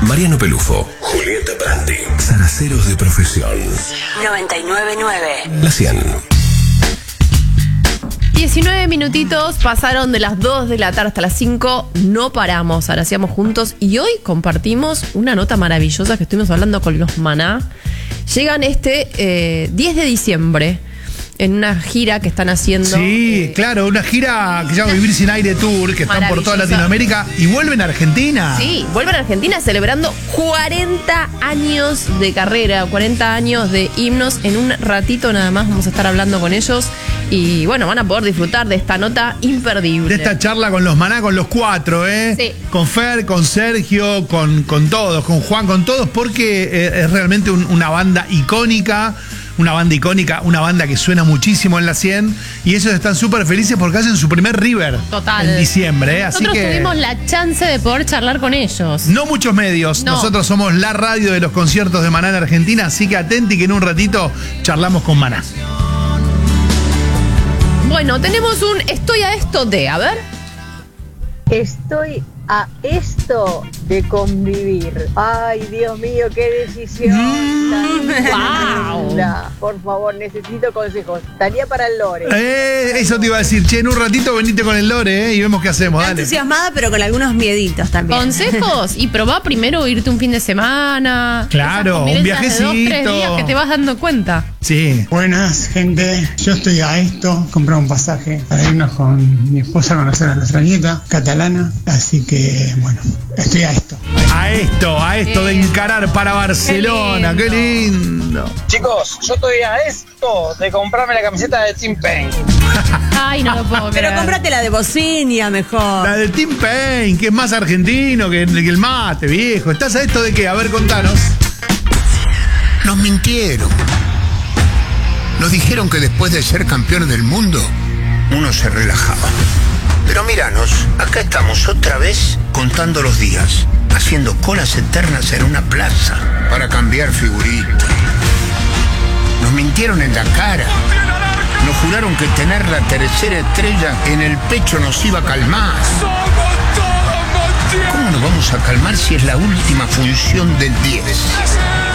Mariano Pelufo, Julieta Brandi, zaraceros de profesión. 99.9. La 100. 19 minutitos pasaron de las 2 de la tarde hasta las 5. No paramos, ahora hacíamos juntos. Y hoy compartimos una nota maravillosa que estuvimos hablando con los Maná. Llegan 10 de diciembre en una gira que están haciendo. Sí, claro, una gira que se llama Vivir Sin Aire Tour, que están por toda Latinoamérica y vuelven a Argentina. Sí, vuelven a Argentina celebrando 40 años de carrera, 40 años de himnos. En un ratito nada más vamos a estar hablando con ellos y bueno, van a poder disfrutar de esta nota imperdible. De esta charla con los Maná, con los cuatro, ¿eh? Sí. Con Fer, con Sergio, con todos, con Juan, con todos, porque es realmente una banda icónica. Una banda que suena muchísimo en la 100 y ellos están súper felices porque hacen su primer River. Total. En diciembre. Nosotros así que tuvimos la chance de poder charlar con ellos. no muchos medios, No. Nosotros somos la radio de los conciertos de Maná en Argentina, así que atenti que en un ratito charlamos con Maná. Bueno, tenemos un estoy a esto de, a ver. Estoy a esto de convivir. Ay, Dios mío, qué decisión tan Wow. linda. Por favor, necesito consejos. Estaría para el Lore. Eso te iba a decir, che, en un ratito venite con el Lore, y vemos qué hacemos, dale. Entusiasmada, pero con algunos mieditos también. Consejos y probá primero irte un fin de semana. Claro, Esas un convivencias de 2, 3 viajecito. días que te vas dando cuenta. Sí. Buenas, gente. Yo estoy a esto. Compré un pasaje para irnos con mi esposa a conocer a nuestra nieta catalana. Así que, bueno, estoy a esto. A esto de encarar para Barcelona. Qué lindo. Chicos, yo estoy a esto de comprarme la camiseta de Tim Paine. Ay, no lo puedo creer. Pero cómprate la de Bocinia mejor. La de Tim Paine, que es más argentino que el mate, viejo. ¿Estás a esto de qué? A ver, contanos. Nos mintieron. Nos dijeron que después de ser campeones del mundo, uno se relajaba. Pero míranos, acá estamos otra vez contando los días, haciendo colas eternas en una plaza para cambiar figuritas. Nos mintieron en la cara. Nos juraron que tener la tercera estrella en el pecho nos iba a calmar. ¿Cómo nos vamos a calmar si es la última función del 10?